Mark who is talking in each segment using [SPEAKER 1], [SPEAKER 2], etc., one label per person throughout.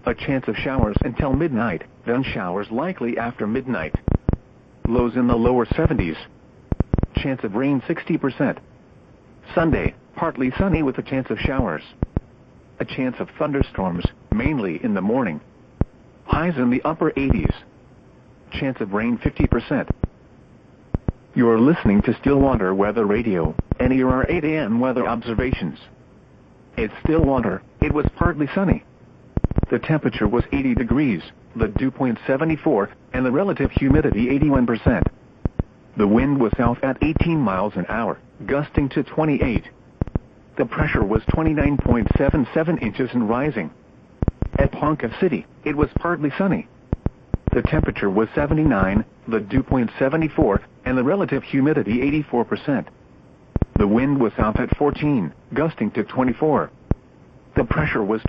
[SPEAKER 1] A chance of showers until midnight, then showers likely after midnight. Lows in the lower 70s. Chance of rain 60%. Sunday, partly sunny with a chance of showers. A chance of thunderstorms, mainly in the morning. Highs in the upper 80s. Chance of rain 50%. You're listening to Stillwater Weather Radio, and here are 8 a.m. weather observations. At Stillwater, it was partly sunny. The temperature was 80 degrees, the dew point 74, and the relative humidity 81%. The wind was south at 18 miles an hour, gusting to 28. The pressure was 29.77 inches and rising. At Ponca City, it was partly sunny. The temperature was 79, the dew point 74, and the relative humidity 84%. The wind was south at 14, gusting to 24. The pressure was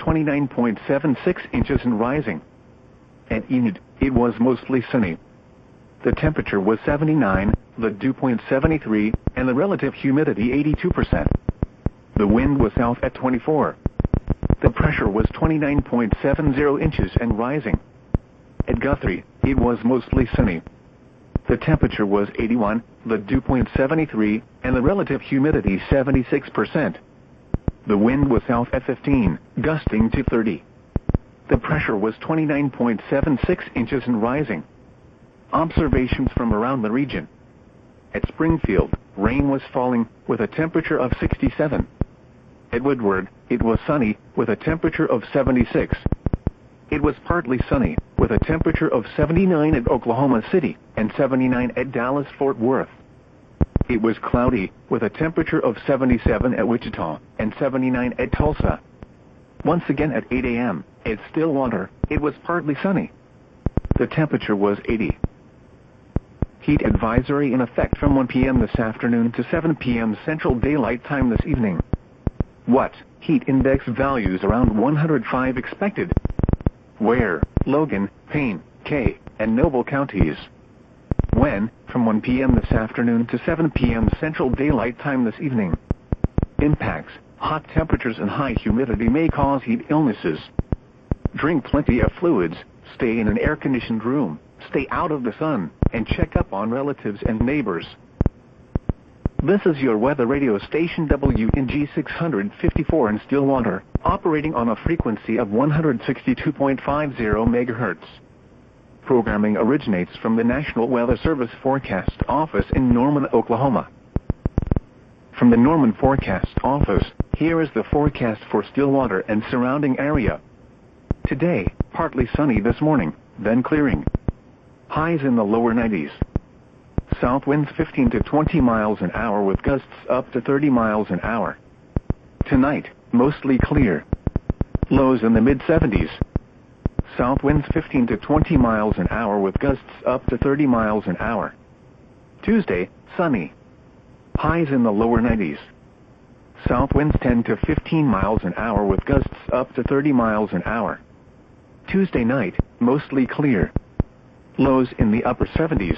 [SPEAKER 1] 29.76 inches and rising. At Enid, it was mostly sunny. The temperature was 79, the dew point 73, and the relative humidity 82%. The wind was south at 24. The pressure was 29.70 inches and rising. At Guthrie, it was mostly sunny. The temperature was 81, the dew point 73, and the relative humidity 76%. The wind was south at 15, gusting to 30. The pressure was 29.76 inches and rising. Observations from around the region. At Springfield, rain was falling with a temperature of 67. At Woodward, it was sunny with a temperature of 76. It was partly sunny with a temperature of 79 at Oklahoma City and 79 at Dallas-Fort Worth. It was cloudy with a temperature of 77 at Wichita and 79 at Tulsa. Once again at 8 a.m. at Stillwater, it was partly sunny. The temperature was 80. Heat advisory in effect from 1 p.m. this afternoon to 7 p.m. Central Daylight Time this evening. What? Heat index values around 105 expected. Where? Logan, Payne, Kay, and Noble counties. When? From 1 p.m. this afternoon to 7 p.m. Central Daylight Time this evening. Impacts. Hot temperatures and high humidity may cause heat illnesses. Drink plenty of fluids, stay in an air-conditioned room, stay out of the sun, and check up on relatives and neighbors. This is your weather radio station WNG 654 in Stillwater, operating on a frequency of 162.50 MHz. Programming originates from the National Weather Service Forecast Office in Norman, Oklahoma. From the Norman Forecast Office, here is the forecast for Stillwater and surrounding area. Today, partly sunny this morning, then clearing. Highs in the lower 90s. South winds 15 to 20 miles an hour with gusts up to 30 miles an hour. Tonight, mostly clear. Lows in the mid-70s. South winds 15 to 20 miles an hour with gusts up to 30 miles an hour. Tuesday, sunny. Highs in the lower 90s. South winds 10 to 15 miles an hour with gusts up to 30 miles an hour. Tuesday night, mostly clear. Lows in the upper 70s.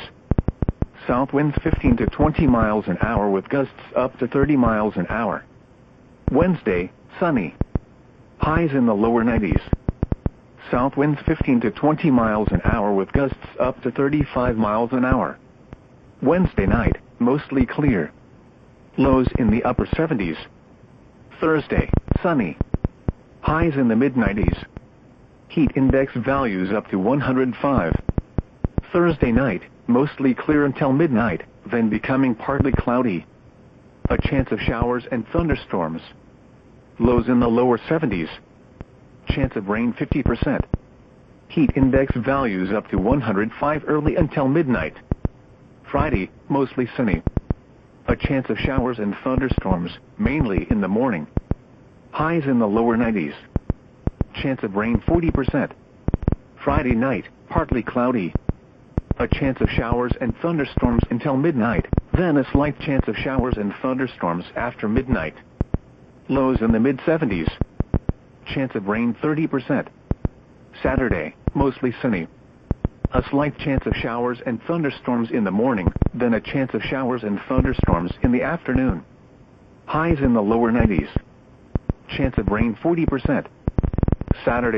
[SPEAKER 1] South winds 15 to 20 miles an hour with gusts up to 30 miles an hour. Wednesday, sunny. Highs in the lower 90s. South winds 15 to 20 miles an hour with gusts up to 35 miles an hour. Wednesday night, mostly clear. Lows in the upper 70s. Thursday, sunny. Highs in the mid-90s. Heat index values up to 105. Thursday night, mostly clear until midnight, then becoming partly cloudy. A chance of showers and thunderstorms. Lows in the lower 70s. Chance of rain 50%. Heat index values up to 105 early until midnight. Friday, mostly sunny. A chance of showers and thunderstorms, mainly in the morning. Highs in the lower 90s. Chance of rain 40%. Friday night, partly cloudy. A chance of showers and thunderstorms until midnight, then a slight chance of showers and thunderstorms after midnight. Lows in the mid-70s. Chance of rain 30%. Saturday, mostly sunny. A slight chance of showers and thunderstorms in the morning, then a chance of showers and thunderstorms in the afternoon. Highs in the lower 90s. Chance of rain 40%. Saturday